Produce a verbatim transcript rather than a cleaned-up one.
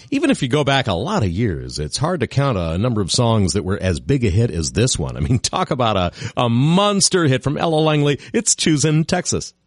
even if you go back a lot of years, it's hard to count a number of songs that were as big a hit as this one. I mean, talk about a, a monster hit from Ella Langley. It's Choosin' Texas.